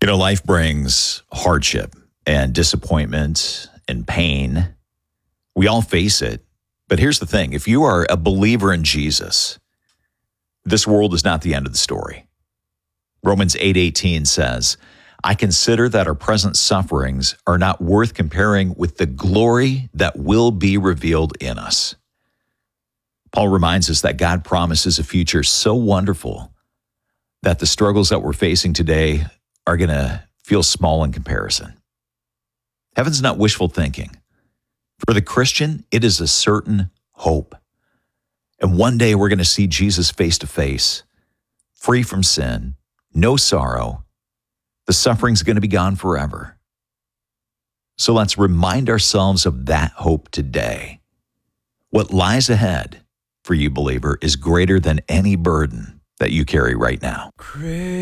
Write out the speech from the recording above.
Life brings hardship and disappointment and pain. We all face it. But here's the thing. If you are a believer in Jesus, this world is not the end of the story. Romans 8:18 says, I consider that our present sufferings are not worth comparing with the glory that will be revealed in us. Paul reminds us that God promises a future so wonderful that the struggles that we're facing today are going to feel small in comparison. Heaven's not wishful thinking. For the Christian, it is a certain hope. And one day we're going to see Jesus face to face, free from sin, no sorrow. The suffering's going to be gone forever. So let's remind ourselves of that hope today. What lies ahead for you, believer, is greater than any burden that you carry right now.